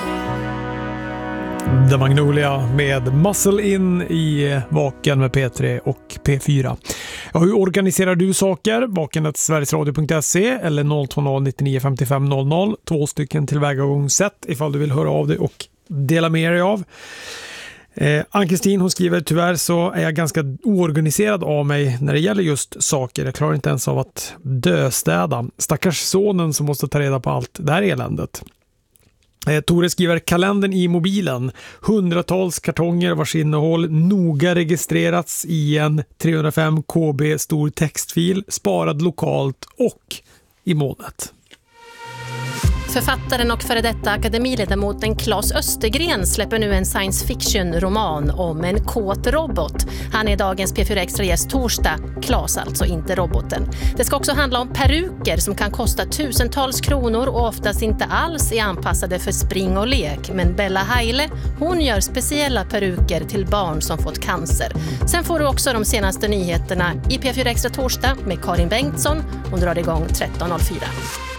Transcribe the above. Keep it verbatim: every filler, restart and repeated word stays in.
The Magnolia med Muscle In i Vaken med P tre och P fyra. Ja, hur organiserar du saker? Vaken at sverigesradio punkt se eller noll två noll nio nio fem fem noll noll. Två stycken tillvägagångssätt ifall du vill höra av dig och dela med dig av. Eh, Ann-Kristin, hon skriver: tyvärr så är jag ganska oorganiserad av mig när det gäller just saker. Jag klarar inte ens av att döstäda. Stackars sonen som måste ta reda på allt det här eländet. Eh, Tore skriver: kalendern i mobilen. Hundratals kartonger vars innehåll noga registrerats i en trehundrafem kilobyte stor textfil, sparad lokalt och i molnet. Författaren och före detta akademiledamoten Claes Östergren släpper nu en science fiction-roman om en kåt robot. Han är dagens P fyra Extra gäst torsdag. Claes alltså, inte roboten. Det ska också handla om peruker som kan kosta tusentals kronor och oftast inte alls är anpassade för spring och lek. Men Bella Heile, hon gör speciella peruker till barn som fått cancer. Sen får du också de senaste nyheterna i P fyra Extra torsdag med Karin Bengtsson. Hon drar igång tretton noll fyra.